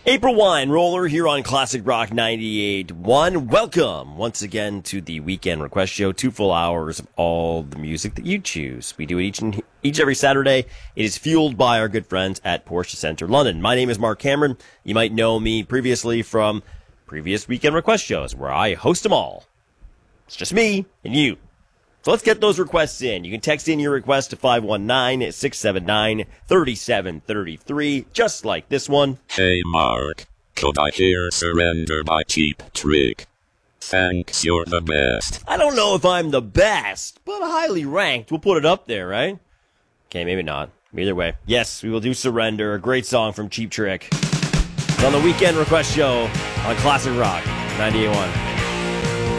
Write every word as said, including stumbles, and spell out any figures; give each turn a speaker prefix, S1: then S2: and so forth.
S1: April Wine Roller here on Classic Rock ninety-eight point one. Welcome once again to the Weekend Request Show. Two full hours of all the music that you choose. We do it each and each every Saturday. It is fueled by our good friends at Porsche Centre London. My name is Mark Cameron. You might know me previously from previous Weekend Request shows where I host them all. It's just me and you. So let's get those requests in. You can text in your request to five one nine, six seven nine, three seven three three, just like this one.
S2: Hey Mark, could I hear Surrender by Cheap Trick? Thanks, you're the best.
S1: I don't know if I'm the best, but highly ranked. We'll put it up there, right? Okay, maybe not. Either way. Yes, we will do Surrender, a great song from Cheap Trick. It's on the Weekend Request Show on Classic Rock ninety-eight point one.